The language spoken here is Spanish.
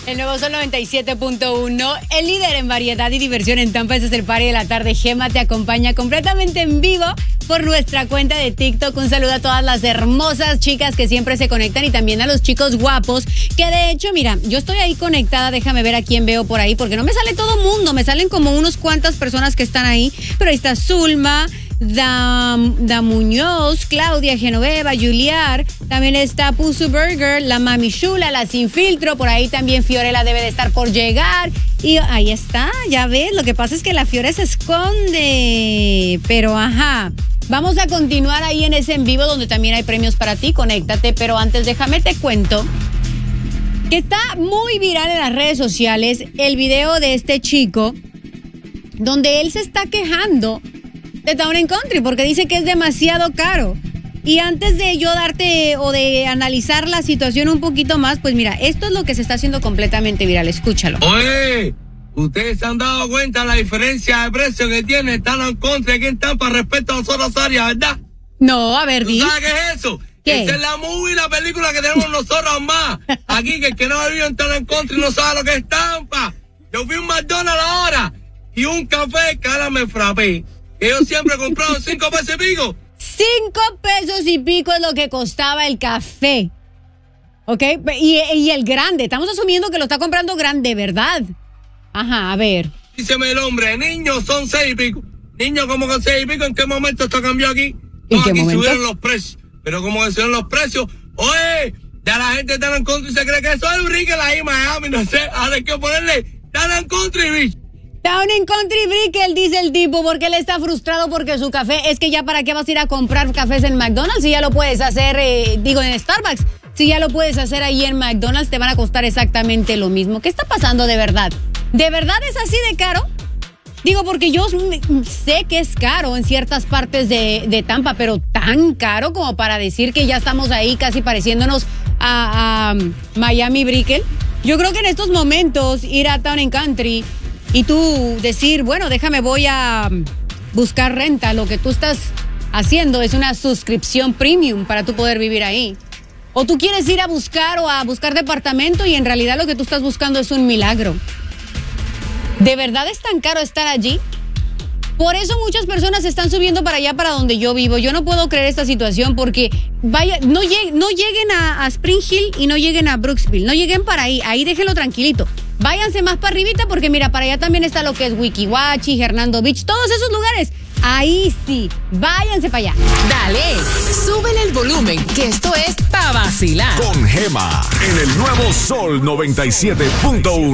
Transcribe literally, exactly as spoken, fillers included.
El nuevo Sol noventa y siete punto uno, el líder en variedad y diversión en Tampa. Ese es el party de la tarde. Gema te acompaña completamente en vivo por nuestra cuenta de TikTok. Un saludo a todas las hermosas chicas que siempre se conectan y también a los chicos guapos, que de hecho, mira, yo estoy ahí conectada. Déjame ver a quién veo por ahí, porque no me sale todo mundo, me salen como unos cuantas personas que están ahí, pero ahí está Zulma, Da, da Muñoz, Claudia Genoveva, Juliar, también está Pusu Burger, la Mami Chula, la Sin Filtro, por ahí también Fiorella debe de estar por llegar. Y ahí está, ya ves, lo que pasa es que la Fiore se esconde, pero ajá. Vamos a continuar ahí en ese en vivo donde también hay premios para ti, conéctate, pero antes déjame te cuento que está muy viral en las redes sociales el video de este chico donde él se está quejando de Town and Country porque dice que es demasiado caro. Y antes de yo darte o de analizar la situación un poquito más, pues mira, esto es lo que se está haciendo completamente viral. Escúchalo. Oye, ustedes se han dado cuenta de la diferencia de precio que tiene Town and Country aquí en Tampa respecto a las otras áreas, ¿verdad? No, a ver, ¿Tú di. sabes qué es eso? ¿Qué? Esa es la movie, la película que tenemos nosotros más. Aquí, que el que no ha vivido en Town and Country no sabe lo que es Tampa. Yo fui a un McDonald's ahora y un café que ahora me frappé. Ellos siempre compraron cinco pesos y pico. Cinco pesos y pico es lo que costaba el café. ¿Ok? Y, y el grande. Estamos asumiendo que lo está comprando grande, ¿verdad? Ajá, a ver. Díceme el hombre, niños son seis y pico. Niños como con seis y pico, ¿en qué momento esto cambió aquí? ¿En No, qué aquí momento? subieron los precios. Pero como que subieron los precios, oye, ya la gente de Town and Country se cree que eso es un Brickell ahí en Miami, no sé. Ahora hay que ponerle Town and Country, bitch. Town and Country Brickell, dice el tipo, porque él está frustrado porque su café, es que ya para qué vas a ir a comprar cafés en McDonald's si ya lo puedes hacer, eh, digo, en Starbucks, si ya lo puedes hacer ahí en McDonald's, te van a costar exactamente lo mismo. ¿Qué está pasando de verdad? ¿De verdad es así de caro? Digo, porque yo sé que es caro en ciertas partes de, de Tampa, pero tan caro como para decir que ya estamos ahí casi pareciéndonos a, a Miami Brickell. Yo creo que en estos momentos ir a Town and Country y tú decir, bueno, déjame, voy a buscar renta. Lo que tú estás haciendo es una suscripción premium para tú poder vivir ahí. O tú quieres ir a buscar o a buscar departamento y en realidad lo que tú estás buscando es un milagro. ¿De verdad es tan caro estar allí? Por eso muchas personas se están subiendo para allá, para donde yo vivo. Yo no puedo creer esta situación porque vaya, no, lleg, no lleguen a, a Spring Hill y no lleguen a Brooksville. No lleguen para ahí. Ahí déjenlo tranquilito. Váyanse más para arribita porque mira, para allá también está lo que es Wikiwachi, Hernando Beach, todos esos lugares. Ahí sí, váyanse para allá. Dale, súbele el volumen, que esto es pa' vacilar. Con Gema, en el nuevo Sol noventa y siete punto uno.